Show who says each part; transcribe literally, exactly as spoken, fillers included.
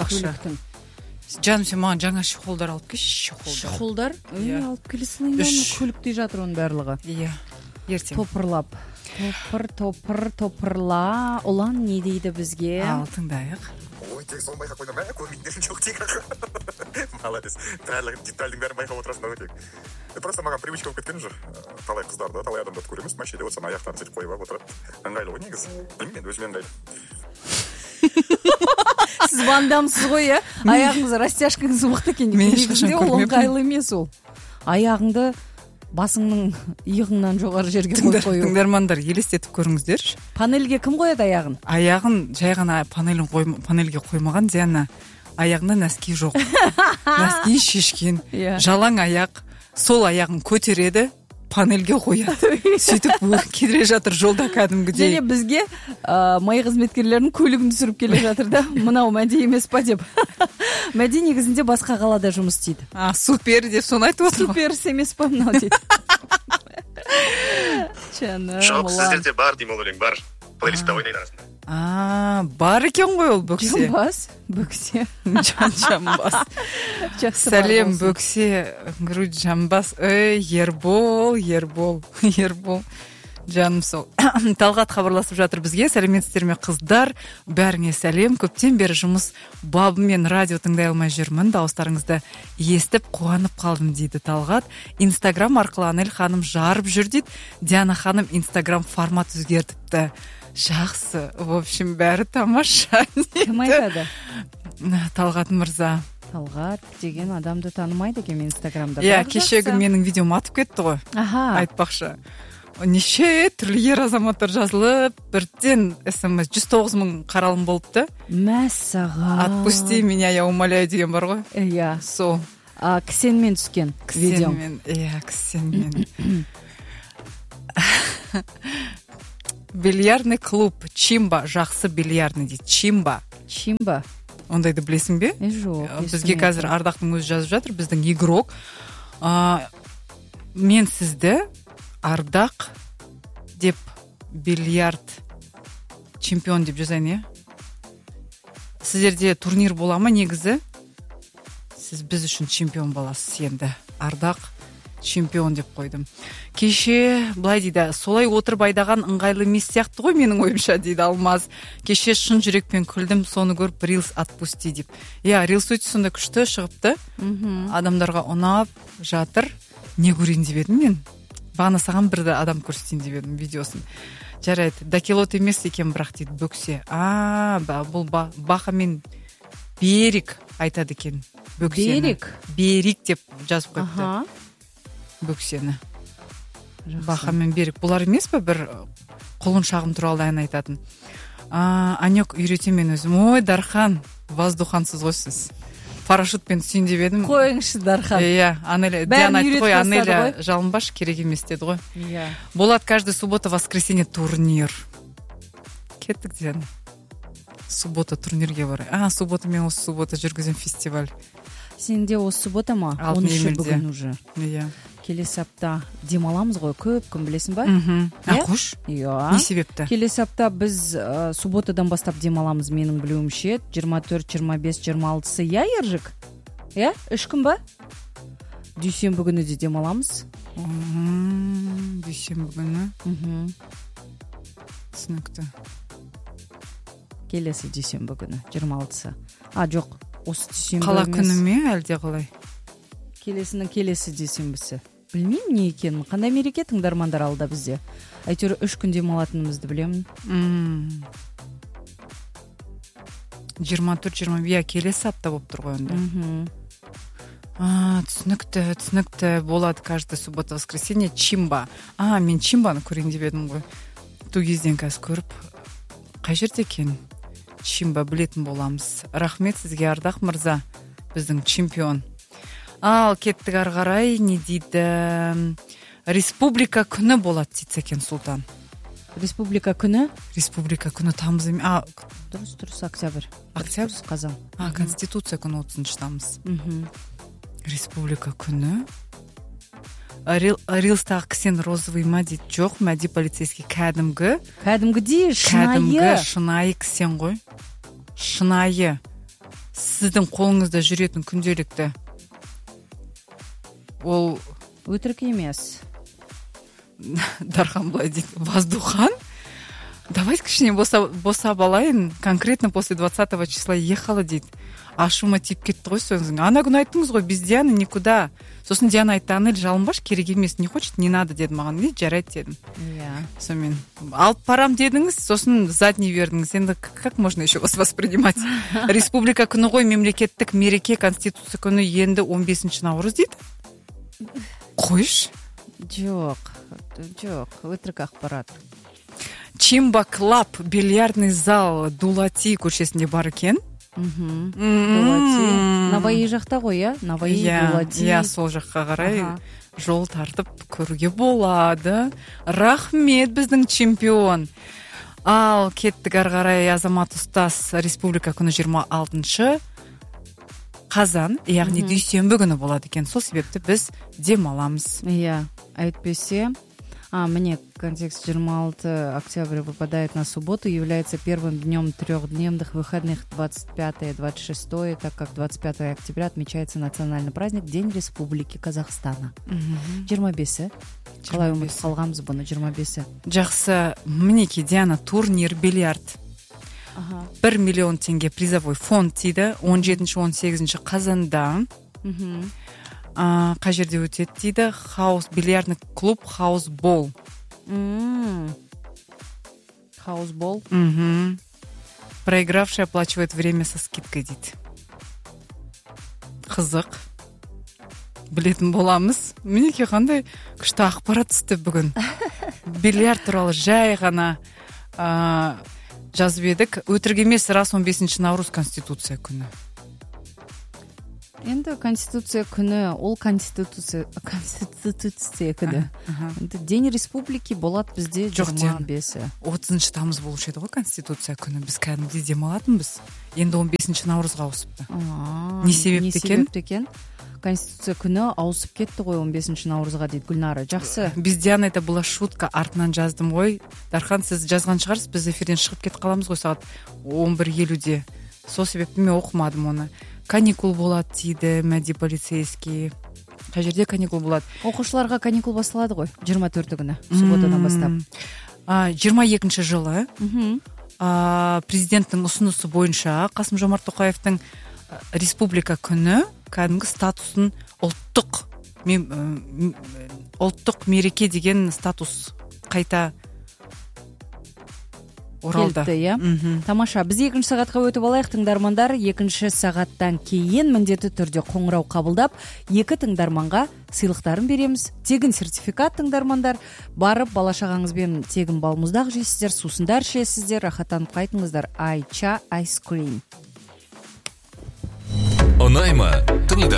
Speaker 1: айтпақшы. Жаным, сен маған жаңа шұқылдар алып келші,
Speaker 2: шұқылдар. Шұқылдар? Алып келе салайын, көліктей жатыр оның барлығы.
Speaker 1: Иә, ертең.
Speaker 2: Топырлап. Топыр, топыр, топырла. Ұлан не дейді бізге?
Speaker 1: Ал, тыңдайық.
Speaker 3: Ой, тек соны байқап қойдым, ә, көрмейтіндерім жоқ тек. Молодец. Барлығы детальдің бәрін байқап отырасың да, тек. Просто маған привычка болып кеткен жүр. Талай қыздарды, талай адамдарды көреміз, машинада отырсам аяқтарын сөйтіп қойып алып отырады. Ыңғайлы ғой негізі. Білмеймін, өзіме ыңғайлы.
Speaker 2: Сіз вандамсыз ғой, иә? Аяғыңыз растяжкаңыз мықты екен.
Speaker 1: Мен ешқашан көрмеппін.
Speaker 2: Ыңғайлы емес ол. Аяғыңды басыңның иығыңнан жоғары жерге қойып қою.
Speaker 1: Тыңдармандар, елестетіп көріңіздерші.
Speaker 2: Панельге кім қояды аяғын?
Speaker 1: Аяғын жай ғана панелін қойма, панельге қоймаған Диана. Аяғында нәски жоқ. Нәски шешкен. Жалаң аяқ. Сол аяғын көтереді, панельге қояды. Сөйтіп кедіре жатыр жолда кәдімгідей.
Speaker 2: Және бізге май қызметкерлерінің көлігін түсіріп келе жатыр да, мынау Мәди емес па деп. Мәди негізінде басқа қалада жұмыс істейді.
Speaker 1: А, супер деп соны айтып отыр.
Speaker 2: Супер емес па мынау дейді.
Speaker 3: Жоқ, сіздерде бар деймін ол өлең, бар. Плейлистта ойнайды арасында.
Speaker 1: А, бар екен ғой ол бөксе.
Speaker 2: Жамбас, бөксе.
Speaker 1: Жамбас. Сәлем, бөксе, грудь, жамбас. Эй, Ербол, Ербол, Ербол. Жаным сол. Талғат хабарласып жатыр бізге. Сәлеметсіздер ме қыздар? Бәріңе сәлем. Көптен бері жұмыс бабымен радио тыңдай алмай жүрмін. Дауыстарыңызды естіп қуанып қалдым дейді Талғат. Инстаграм арқылы Анель ханым жарып жүр дейді. Диана ханым Инстаграм формат өзгертіпті. Жақсы. В общем, бәрі тамаша.
Speaker 2: Кім айтады?
Speaker 1: Талғат мырза.
Speaker 2: Талғат деген адамды танымайды екен Инстаграмда.
Speaker 1: Иә, кешегі менің видеом атып кетті ғой.
Speaker 2: Аха.
Speaker 1: Айтпақшы. Неше түрлі ер азаматтар жазылып, бірден смс жүз тоғыз мың қаралым болыпты.
Speaker 2: Мәссаған.
Speaker 1: Отпусти меня, я умоляю деген бар ғой.
Speaker 2: Иә.
Speaker 1: Сол.
Speaker 2: А, кісенмен түскен видео.
Speaker 1: Кісенмен, иә, кісенмен. Бильярдный клуб Чимба, жақсы бильярдный дейді. Чимба.
Speaker 2: Чимба.
Speaker 1: Ондайды білесің бе?
Speaker 2: Жоқ.
Speaker 1: Бізге қазір Ардақтың өзі жазып жатыр, біздің игрок. А, мен сізді Ардақ деп бильярд чемпион деп жазайын, е? Сіздерде турнир бола ма негізі? Сіз біз үшін чемпион боласыз енді. Ардақ чемпион деп қойдым. Кеше, былай дейді, солай отырып айдаған ыңғайлы емес сияқты ғой менің ойымша дейді Алмаз. Кеше шын жүрекпен күлдім, соны көріп рилс отпусти деп. Иә, рилс өте сонда күшті шығыпты. Адамдарға ұнап жатыр. Не көрейін деп едім мен? Бағана саған бірді адам көрсетейін деп едім видеосын. Жарайды, дакелот емес екен бірақ дейді бөксе. А, бұл бақа мен берик айтады екен.
Speaker 2: Берик?
Speaker 1: Берик деп жазып қойыпты. Бөксені. Бақа мен берик. Бұлар емес па бір құлыншағым туралы ән айтатын. Анек үйретем мен өзім. Ой, Дархан, воздухансыз ғой сіз. Парашютпен түсейін деп едім.
Speaker 2: Қойыңшы, Дархан.
Speaker 1: Иә, Анеля, Диана айтты ғой, Анеля жалынбаш, керек емес деді ғой.
Speaker 2: Иә.
Speaker 1: Болады каждый суббота, воскресенье турнир. Кеттік, Диана. Суббота турнирге барай. А, суббота мен осы суббота жүргізем фестиваль.
Speaker 2: Сенде осы суббота ма?
Speaker 1: он үші
Speaker 2: бүгін уже.
Speaker 1: Иә.
Speaker 2: Келесі апта демаламыз ғой, көп күн білесің ба?
Speaker 1: Ақұш?
Speaker 2: Иә.
Speaker 1: Не себепті?
Speaker 2: Келесі апта біз ә, субботадан бастап демаламыз менің білуімше. жиырма төрт, жиырма бес, жиырма алтысы. Иә, Ержік? Иә? Үш күн ба? Дүйсенбі күні де демаламыз.
Speaker 1: Дүйсенбі күні. Түсінікті.
Speaker 2: Келесі дүйсенбі күні, жиырма алтысы. А, жоқ, осы дүйсенбі.
Speaker 1: Қала күні ме, әлде қалай?
Speaker 2: Келесінің келесі дүйсенбісі. Білмеймін не екенін. Қандай мереке тыңдармандар алда бізде? Әйтеуір үш күн демалатынымызды білемін.
Speaker 1: жиырма төрт жиырма бес келесі апта болып тұр ғой онда. А, түсінікті, түсінікті. Болады каждый суббота, воскресенье. Чимба. А, мен Чимбаны көрейін деп едім ғой. Ту кезден қазір көріп. Қай жерде екен? Чимба білетін боламыз. Рахмет сізге, Ардақ мырза. Біздің чемпион. Ал, кеттік ары қарай. Не дейді? Республика күні болады, дейді Сәкен Сұлтан.
Speaker 2: Республика күні?
Speaker 1: Республика күні тамыз емес. А,
Speaker 2: дұрыс, дұрыс, октябрь.
Speaker 1: Октябрь?
Speaker 2: Қазан.
Speaker 1: А, Конституция күні отызыншы тамыз. Республика күні. Рилстағы кісен розовый ма дейді. Жоқ, Мәди полицейский кәдімгі.
Speaker 2: Кәдімгі де, шынайы.
Speaker 1: Кәдімгі, шынайы кісен ғой. Шынайы. Сіз сіздің қолыңызда жүретін күнделікті ол
Speaker 2: өтірік емес.
Speaker 1: Дархан былай дейді, воздухан. Давайте кішкене босап алайын, конкретно после двадцатого числа ехала дейді. Ашуыма тиіп кетті ғой сөзің. Ана күн айттыңыз ғой, без Дианы никуда. Сосын Диана айтты, Анель жалынбаш, керек емес, не хочет, не надо деді маған. Не жарайды дедім.
Speaker 2: Иә.
Speaker 1: Сонымен алып барам дедіңіз, сосын задний бердіңіз. Енді как можно еще вас воспринимать? Республика күні ғой, мемлекеттік мереке, конституция күні енді он бесінші наурыз дейді. Қойш.
Speaker 2: Жоқ, жоқ, өтірік ақпарат.
Speaker 1: Чимба клаб, бильярдный зал Дулати көшесінде бар екен.
Speaker 2: Дулати. Наваи жақта ғой, иә? Наваи, Дулати.
Speaker 1: Иә, сол жаққа қарай жол тартып көруге болады. Рахмет, біздің чемпион. Ал кеттік ары қарай, Азамат ұстаз, республика күні жиырма алтыншы қазан, яғни дүйсенбі күні болады екен. Сол себепті біз демаламыз.
Speaker 2: Иә, әйтпесе, а, мне контекст жиырма алты октября выпадает на субботу, является первым днем трехдневных выходных двадцать пятое двадцать шестое, так как двадцать пятого октября отмечается национальный праздник День Республики Казахстана. жиырма бесі. Қалай ұмытып қалғанбыз бұны, жиырма бесі.
Speaker 1: Жақсы, мінеки Диана, турнир, бильярд. бір миллион теңге призовой фонд дейді. он жетінші он сегізінші қазанда. А, қай жерде өтеді дейді. Хаус, бильярдный клуб Хаусбол.
Speaker 2: Хаусбол.
Speaker 1: Проигравший оплачивает время со скидкой дейді. Қызық. Білетін боламыз. Мінеке қандай күшті ақпарат түсті бүгін. Бильярд туралы жай ғана а, жазып едік. Өтірік емес, рас он бесінші наурыз конституция күні.
Speaker 2: Енді конституция күні, ол конституция конституция күні. Енді День Республики болады бізде жиырма бесі.
Speaker 1: отызыншы тамыз болушы еді ғой конституция күні. Біз кәдімгідей демалатынбыз. Енді он бесінші наурызға ауысыпты. Не себепті екен?
Speaker 2: Конституция күні ауысып кетті ғой он бесінші наурызға дейді Гүлнара. Жақсы.
Speaker 1: Біз Диана, это была шутка, артынан жаздым ғой. Дархан, сіз жазған шығарсыз, біз эфирден шығып кетіп қаламыз ғой сағат он бір елуде. Сол себепті мен оқымадым оны. Каникул болады дейді, мәди полицейский. Қай жерде каникул болады?
Speaker 2: Оқушыларға каникул басталады ғой, жиырма төрті күні, субботадан бастап.
Speaker 1: жиырма екінші жылы президенттің ұсынысы бойынша Қасым Жомарт Тоқаевтың республика күні кәдімгі статусын ұлттық ұлттық мереке деген статус қайта оралды.
Speaker 2: Келді, иә? Тамаша, біз екінші сағатқа өтіп алайық, тыңдармандар. Екінші сағаттан кейін міндетті түрде қоңырау қабылдап, екі тыңдарманға сыйлықтарын береміз. Тегін сертификат, тыңдармандар. Барып, бала-шағаңызбен тегін балмұздақ жейсіздер, сусындар ішесіздер, рахаттанып қайтыңыздар. Айча Ice Cream.
Speaker 4: Ұнай ма?